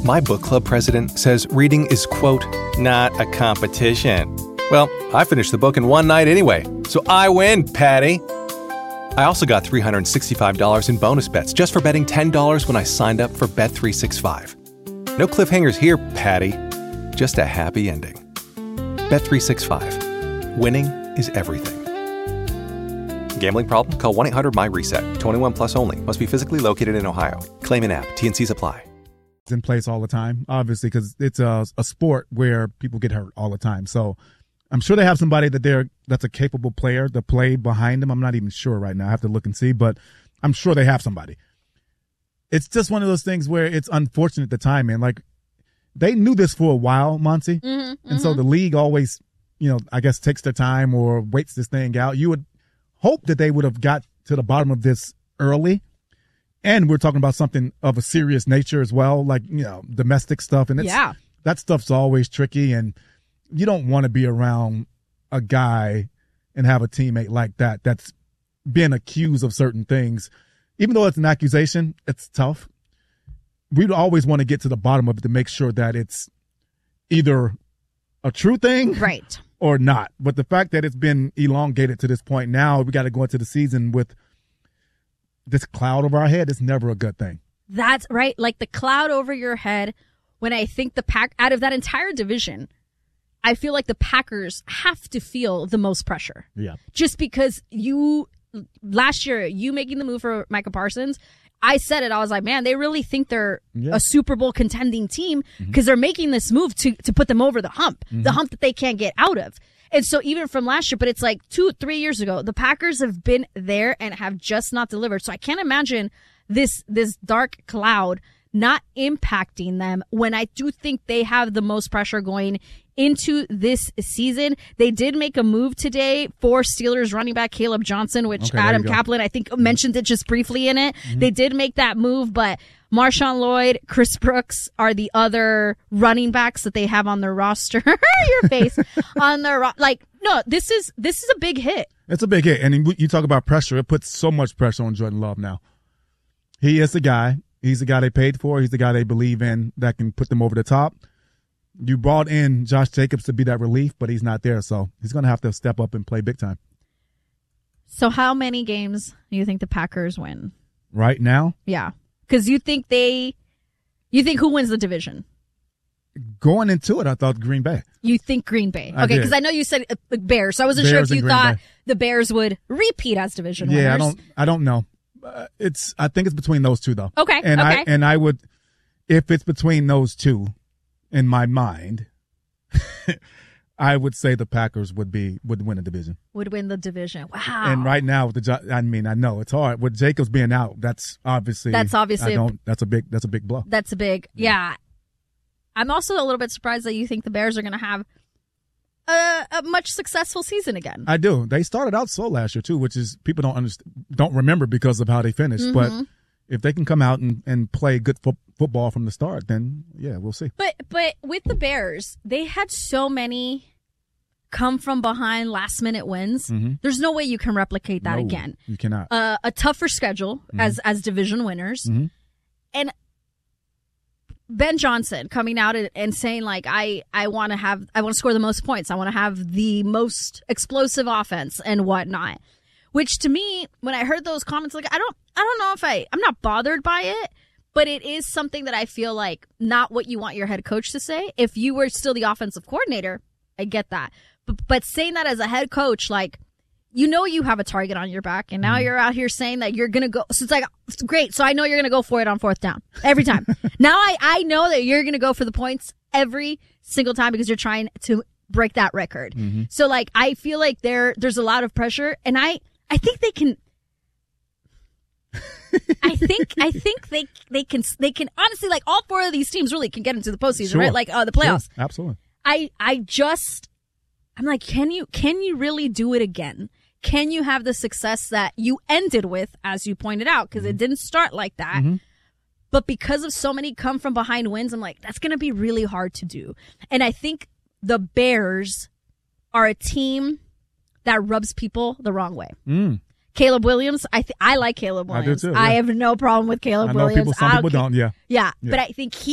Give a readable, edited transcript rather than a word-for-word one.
My book club president says reading is, quote, not a competition. Well, I finished the book in one night anyway, so I win, Patty. I also got $365 in bonus bets just for betting $10 when I signed up for Bet365. No cliffhangers here, Patty. Just a happy ending. Bet365. Winning is everything. Gambling problem? Call 1-800-MY-RESET. 21 plus only. Must be physically located in Ohio. Claim an app. T&Cs apply. In place all the time, obviously, because it's a sport where people get hurt all the time. So I'm sure they have somebody that's a capable player to play behind them. I'm not even sure right now. I have to look and see, but I'm sure they have somebody. It's just one of those things where it's unfortunate the timing. Like, they knew this for a while, Monty. And so the league always, I guess takes their time or waits this thing out. You would hope that they would have got to the bottom of this early. And we're talking about something of a serious nature as well, like, domestic stuff. And that stuff's always tricky. And you don't want to be around a guy and have a teammate like that that's been accused of certain things. Even though it's an accusation, it's tough. We'd always want to get to the bottom of it to make sure that it's either a true thing right, or not. But the fact that it's been elongated to this point now, we got to go into the season with this cloud over our head. Is never a good thing. That's right. Like the cloud over your head. When I think out of that entire division, I feel like the Packers have to feel the most pressure. Yeah. Just because last year, you making the move for Micah Parsons, I said it. I was like, man, they really think they're a Super Bowl contending team because they're making this move to put them over the hump that they can't get out of. And so even from last year, but it's like 2-3 years ago, the Packers have been there and have just not delivered. So I can't imagine this dark cloud not impacting them when I do think they have the most pressure going into this season. They did make a move today for Steelers running back Caleb Johnson, which Adam Kaplan, I think, mentioned it just briefly in it. They did make that move, but Marshawn Lloyd, Chris Brooks are the other running backs that they have on their roster. Your face on their no, this is a big hit. It's a big hit, and you talk about pressure. It puts so much pressure on Jordan Love now. He is the guy. He's the guy they paid for. He's the guy they believe in that can put them over the top. You brought in Josh Jacobs to be that relief, but he's not there, so he's going to have to step up and play big time. So how many games do you think the Packers win? Right now? Yeah. Because you think who wins the division? Going into it, I thought Green Bay. You think Green Bay. Okay, because I know you said Bears, so I wasn't sure if you thought the Bears would repeat as division winners. I don't know. I think it's between those two, though. Okay. And I would, if it's between those two, in my mind, I would say the Packers would win the division. Would win the division. Wow. And right now, I know it's hard with Jacobs being out. That's obviously that's a big blow. That's a big yeah. I'm also a little bit surprised that you think the Bears are going to have a much successful season again. I do. They started out slow last year too, which is people don't remember because of how they finished. But if they can come out and play good football from the start, then yeah, we'll see. But with the Bears, they had so many come from behind last minute wins. There's no way you can replicate that again. You cannot. A tougher schedule as division winners, and Ben Johnson coming out and saying like I want to score the most points. I want to have the most explosive offense and whatnot. Which to me, when I heard those comments, like I don't know if I'm not bothered by it, but it is something that I feel like not what you want your head coach to say. If you were still the offensive coordinator, I get that. But saying that as a head coach, like, you have a target on your back, and now you're out here saying that you're going to go. So it's like, great. So I know you're going to go for it on fourth down every time. Now I know that you're going to go for the points every single time because you're trying to break that record. So like, I feel like there's a lot of pressure, and I think they can. I think they can honestly, like, all four of these teams really can get into the postseason, right? Like the playoffs. Sure. Absolutely. I'm like, can you really do it again? Can you have the success that you ended with, as you pointed out, because it didn't start like that. But because of so many come from behind wins, I'm like, that's going to be really hard to do. And I think the Bears are a team that rubs people the wrong way. Caleb Williams, I like Caleb Williams. I do too. Yeah. I have no problem with Caleb Williams. Some people don't. Yeah. But I think